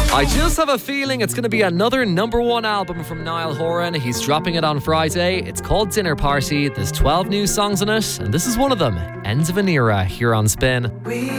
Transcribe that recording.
I just have a feeling it's going to be another number one album from Niall Horan. He's dropping it on Friday. It's called Dinner Party. There's 12 new songs on it, and this is one of them, Ends of an Era, here on Spin.